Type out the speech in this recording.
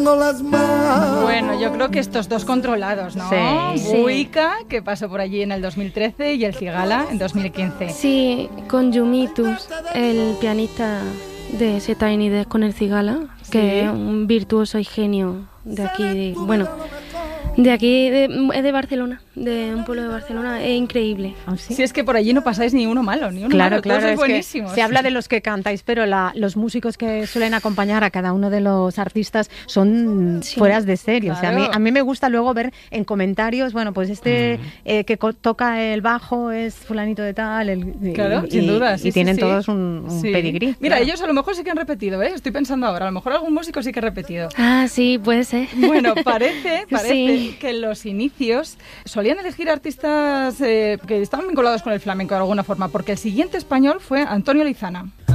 tengo las manos. Bueno, yo creo que estos dos controlados, ¿no? Sí. Buica, que pasó por allí en el 2013, y el Cigala en 2015. Sí, con Yumitus, el pianista de ese Tiny Desk con el Cigala, que es un virtuoso y genio de aquí, es de Barcelona, de un pueblo de Barcelona, es increíble. ¿Ah, sí? Si es que por allí no pasáis ni uno malo, Claro, todos sois es buenísimos. que se habla de los que cantáis, pero los músicos que suelen acompañar a cada uno de los artistas son fueras de serie. Claro. O sea, a mí me gusta luego ver en comentarios, bueno, pues que toca el bajo es fulanito de tal. Claro, sin duda. Sí, y tienen sí. todos un pedigrí. Mira, claro. ellos a lo mejor sí que han repetido, ¿eh? Estoy pensando ahora, a lo mejor algún músico sí que ha repetido. Ah, sí, puede ser. Bueno, parece Sí. que en los inicios solían elegir artistas que estaban vinculados con el flamenco de alguna forma, porque el siguiente español fue Antonio Lizana.